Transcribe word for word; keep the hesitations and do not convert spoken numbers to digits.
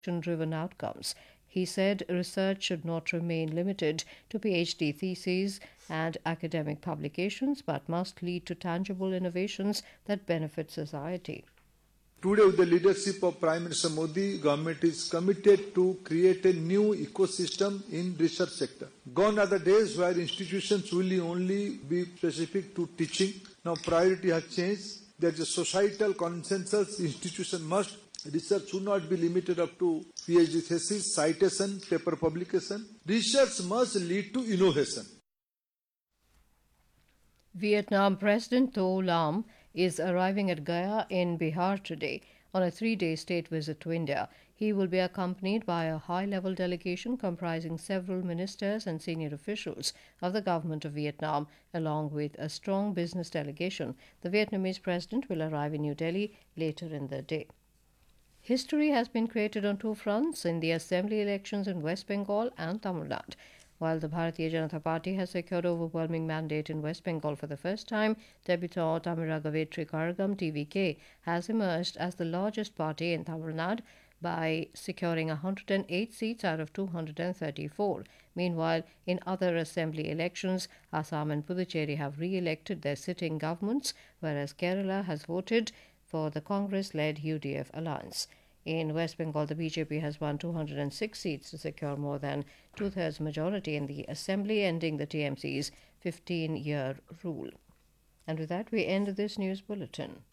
driven outcomes. He said research should not remain limited to PhD theses and academic publications but must lead to tangible innovations that benefit society. Today, with the leadership of Prime Minister Modi, government is committed to create a new ecosystem in research sector. Gone are the days where institutions will only be specific to teaching. Now priority has changed. There is a societal consensus. Institution must research should not be limited up to PhD thesis, citation, paper publication. Research must lead to innovation. Vietnam President Tho Lam is arriving at Gaya in Bihar today on a three-day state visit to India. He will be accompanied by a high-level delegation comprising several ministers and senior officials of the government of Vietnam, along with a strong business delegation. The Vietnamese president will arrive in New Delhi later in the day. History has been created on two fronts in the assembly elections in West Bengal and Tamil Nadu. While the Bharatiya Janata Party has secured overwhelming mandate in West Bengal for the first time, debutant Tamira Gavetri Kargam T V K has emerged as the largest party in Tamil Nadu by securing one hundred eight seats out of two hundred thirty-four. Meanwhile, in other assembly elections, Assam and Puducherry have re-elected their sitting governments, whereas Kerala has voted for the Congress-led U D F alliance. In West Bengal, the B J P has won two hundred six seats to secure more than two-thirds majority in the assembly, ending the T M C's fifteen-year rule. And with that, we end this news bulletin.